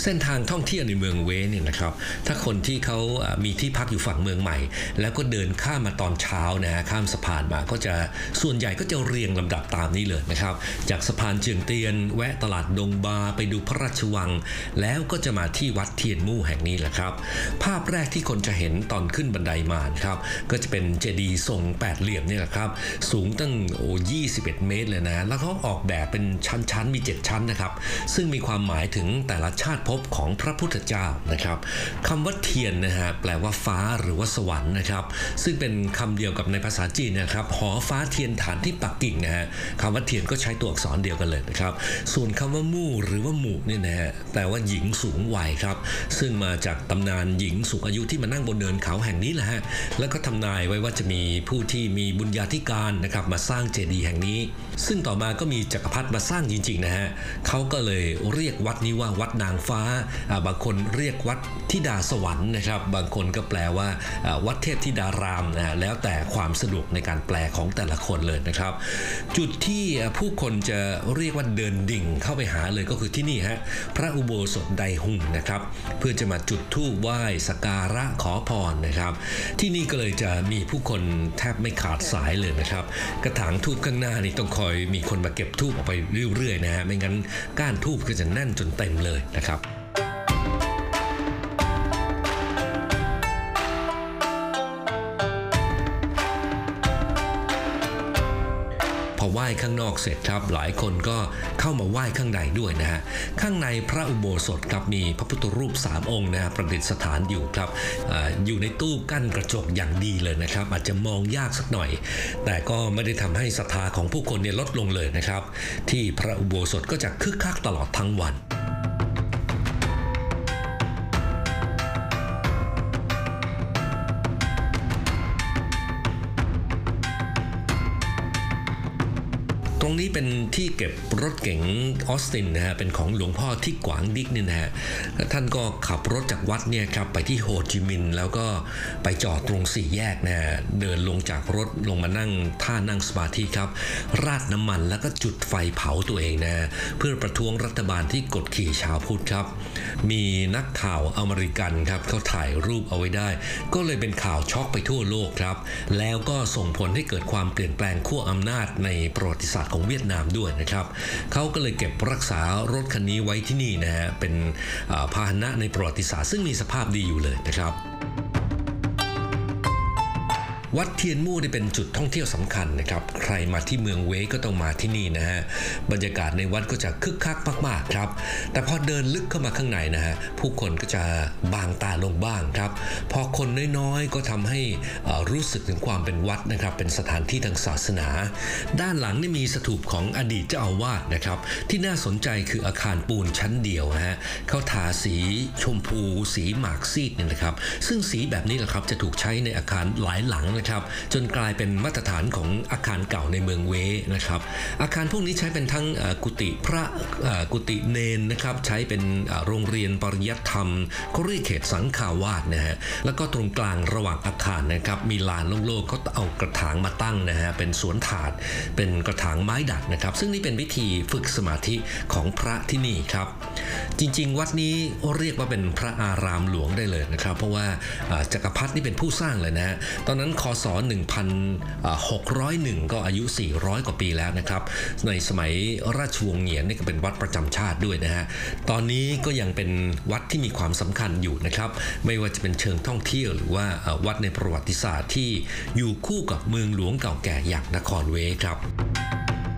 ส้นทางท่องเที่ยวในเมืองเวเนี่ยนะครับถ้าคนที่เขามีที่พักอยู่ฝั่งเมืองใหม่แล้วก็เดินข้ามมาตอนเช้านะฮะข้ามสะพานมาก็จะส่วนใหญ่ก็จะเรียงลำดับตามนี้เลยนะครับจากสะพานเชียงเตียนแวะตลาดดงบาไปดูพระราชวังแล้วก็จะมาที่วัดเทียนมู่แห่งนี้แหละครับภาพแรกที่คนจะเห็นตอนขึ้นบันไดมาครับก็จะเป็นเจดีย์ทรงแปดเหลี่ยมนี่แหละครับสูงตั้ง21 เมตรเลยนะแล้วเขาออกแบบเป็นชั้นๆมี7ชั้นนะครับซึ่งมีความหมายถึงแต่ละชาติภพของพระพุทธเจ้านะครับคำว่าเทียนนะฮะแปลว่าฟ้าหรือว่าสวรรค์นะครับซึ่งเป็นคำเดียวกับในภาษาจีนนะครับหอฟ้าเทียนฐานที่ปักกิ่งนะฮะคำว่าเทียนก็ใช้ตัวอักษรเดียวกันเลยนะครับส่วนคำว่ามู่หรือว่าหมู่เนี่ยนะฮะแปลว่าหญิงสูงวัยครับซึ่งมาจากตำนานหญิงสูงอายุที่มานั่งบนเนินเขาแห่งนี้แหละฮะแล้วก็ทำนายไว้ว่าจะมีผู้ที่มีบุญญาธิการนะครับมาสร้างเจดีย์แห่งนี้ซึ่งต่อมาก็มีจักรพรรดิมาสร้างจริงๆนะฮะเขาก็เลยเรียกวัดนี้ว่าวัดนางฟ้าบางคนเรียกวัดธิดาสวรรค์นะครับบางคนก็แปลว่าวัดเทพธิดารามนะแล้วแต่ความสะดวกในการแปลของแต่ละคนเลยนะครับจุดที่ผู้คนจะเรียกว่าเดินดิ่งเข้าไปหาเลยก็คือที่นี่ฮะพระอุโบสถไดหุ่งนะครับเพื่อจะมาจุดธูปไหว้สักการะขอพรนะครับที่นี่ก็เลยจะมีผู้คนแทบไม่ขาดสายเลยนะครับกระถางธูปข้างหน้านี่ต้องคอยมีคนมาเก็บธูปออกไปเรื่อยๆนะฮะไม่งั้นก้านธูปก็จะแน่นจนเต็มเลยนะครับพอไหว้ข้างนอกเสร็จครับหลายคนก็เข้ามาไหว้ข้างในด้วยนะฮะข้างในพระอุโบสถครับมีพระพุทธรูป3 องค์นะประดิษฐานอยู่ครับอยู่ในตู้กั้นกระจกอย่างดีเลยนะครับอาจจะมองยากสักหน่อยแต่ก็ไม่ได้ทำให้ศรัทธาของผู้คนเนี่ยลดลงเลยนะครับที่พระอุโบสถก็จะคึกคักตลอดทั้งวันตรงนี้เป็นที่เก็บรถเก๋งออสตินนะฮะเป็นของหลวงพ่อที่กวางดิกเนี่ยนะฮะท่านก็ขับรถจากวัดเนี่ยครับไปที่โฮจิมินห์แล้วก็ไปจอดตรง4 แยกนะฮะเดินลงจากรถลงมานั่งท่านั่งสมาธิครับราดน้ำมันแล้วก็จุดไฟเผาตัวเองนะเพื่อประท้วงรัฐบาลที่กดขี่ชาวพุทธครับมีนักข่าวอเมริกันครับเขาถ่ายรูปเอาไว้ได้ก็เลยเป็นข่าวช็อกไปทั่วโลกครับแล้วก็ส่งผลให้เกิดความเปลี่ยนแปลงขั้วอำนาจในประวัติศาสตร์ของเวียดนามด้วยนะครับเขาก็เลยเก็บรักษารถคันนี้ไว้ที่นี่นะฮะเป็นพาหนะในประวัติศาสตร์ซึ่งมีสภาพดีอยู่เลยนะครับวัดเทียนมู่ได้เป็นจุดท่องเที่ยวสำคัญนะครับใครมาที่เมืองเวก็ต้องมาที่นี่นะฮะบรรยากาศในวัดก็จะคึกคักมากๆครับแต่พอเดินลึกเข้ามาข้างในนะฮะผู้คนก็จะบางตาลงบ้างครับพอคนน้อยๆก็ทำให้รู้สึกถึงความเป็นวัดนะครับเป็นสถานที่ทางศาสนาด้านหลังนี่มีสถูปของอดีตเจ้าอาวาสนะครับที่น่าสนใจคืออาคารปูนชั้นเดียวนะฮะเขาทาสีชมพูสีหมากซีดเนี่ยนะครับซึ่งสีแบบนี้แหละครับจะถูกใช้ในอาคารหลายหลังนะครับจนกลายเป็นมาตรฐานของอาคารเก่าในเมืองเวนะครับอาคารพวกนี้ใช้เป็นทั้งกุฏิพระกุฏิเนนนะครับใช้เป็นโรงเรียนปริยัติธรรมเขาเรียกเขตสังฆาวาสนะฮะแล้วก็ตรงกลางระหว่างอาคารนะครับมีลานโล่งๆก็เอากระถางมาตั้งนะฮะเป็นสวนถาดเป็นกระถางไม้ดัดนะครับซึ่งนี่เป็นวิธีฝึกสมาธิของพระที่นี่ครับจริงๆวัดนี้เรียกว่าเป็นพระอารามหลวงได้เลยนะครับเพราะว่าจักรพรรดินี่เป็นผู้สร้างเลยนะฮะตอนนั้นคศ1601ก็อายุ400 กว่าปีแล้วนะครับในสมัยราชวงศ์เหงียนนี่ก็เป็นวัดประจำชาติด้วยนะฮะตอนนี้ก็ยังเป็นวัดที่มีความสำคัญอยู่นะครับไม่ว่าจะเป็นเชิงท่องเที่ยวหรือว่าวัดในประวัติศาสตร์ที่อยู่คู่กับเมืองหลวงเก่าแก่อย่างนครเวครับ